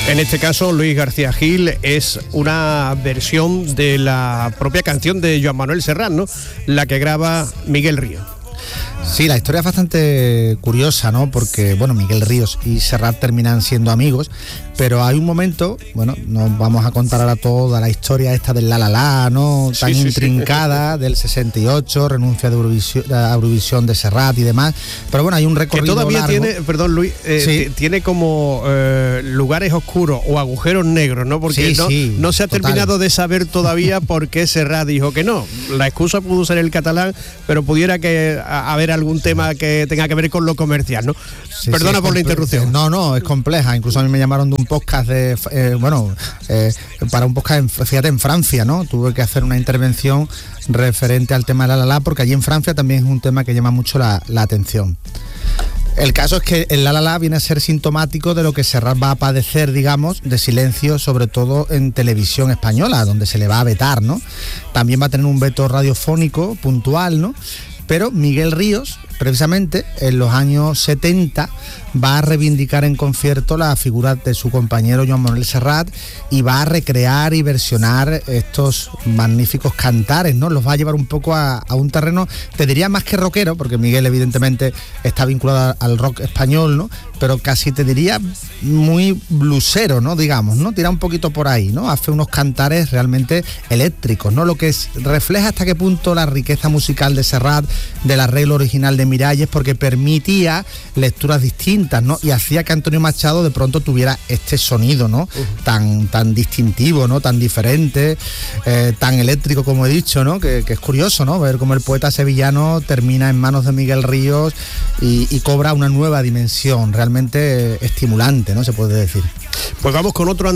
En este caso, Luis García Gil es una versión de la propia canción de Joan Manuel Serrat, ¿no? La que graba Miguel Ríos. Sí, la historia es bastante curiosa, ¿no? Porque, bueno, Miguel Ríos y Serrat terminan siendo amigos, pero hay un momento, bueno, no vamos a contar ahora toda la historia esta del La La La, ¿no? Tan intrincada, del 68, renuncia a Eurovisión de Serrat y demás, pero bueno, hay un recorrido que todavía largo. Tiene, perdón Luis, tiene como lugares oscuros o agujeros negros, ¿no? Porque no se ha terminado de saber todavía por qué Serrat dijo que no. La excusa pudo ser el catalán, pero pudiera que haber algún tema que tenga que ver con lo comercial, ¿no? Perdona por la interrupción. No, es compleja. Incluso a mí me llamaron de un podcast para un podcast, fíjate, en Francia, ¿no? Tuve que hacer una intervención referente al tema de La La La, porque allí en Francia también es un tema que llama mucho la atención. El caso es que el La La La viene a ser sintomático de lo que Serrat va a padecer, digamos, de silencio, sobre todo en televisión española, donde se le va a vetar, ¿no? También va a tener un veto radiofónico puntual, ¿no? Pero Miguel Ríos, precisamente, en los años 70, va a reivindicar en concierto la figura de su compañero Joan Manuel Serrat y va a recrear y versionar estos magníficos cantares, ¿no? Los va a llevar un poco a un terreno, te diría más que rockero, porque Miguel evidentemente está vinculado al rock español, ¿no? Pero casi te diría muy blusero, ¿no? Digamos, ¿no? Tira un poquito por ahí, ¿no? Hace unos cantares realmente eléctricos, ¿no? Lo que refleja hasta qué punto la riqueza musical de Serrat, del arreglo original de Miralles, porque permitía lecturas distintas, ¿no? Y hacía que Antonio Machado de pronto tuviera este sonido, ¿no? Tan distintivo, ¿no? Tan diferente, tan eléctrico, como he dicho, ¿no? Que es curioso, ¿no? Ver cómo el poeta sevillano termina en manos de Miguel Ríos y cobra una nueva dimensión realmente estimulante, ¿no? Se puede decir. Pues vamos con otro